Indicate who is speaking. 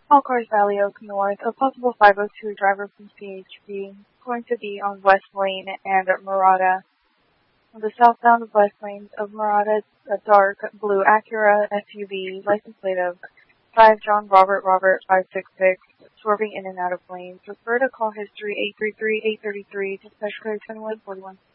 Speaker 1: All cars Valley Oak North. A possible 502 driver from CHP. Going to be on West Lane and Murata. On the southbound of West Lane of Murata, a dark blue Acura SUV, license plate of 5 John Robert 566, swerving in and out of lanes. Refer to call history 833-833, dispatch code 2141.